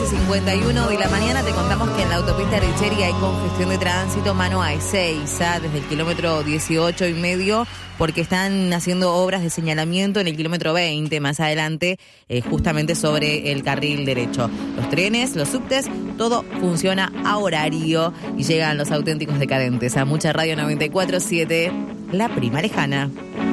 8:51 de la mañana te contamos que en la autopista Richeri hay congestión de tránsito mano a Ezeiza desde el kilómetro 18,5 porque están haciendo obras de señalamiento en el kilómetro 20 más adelante, justamente sobre el carril derecho. Los trenes, los subtes, todo funciona a horario y llegan los auténticos decadentes a Mucha Radio 94.7, la prima lejana.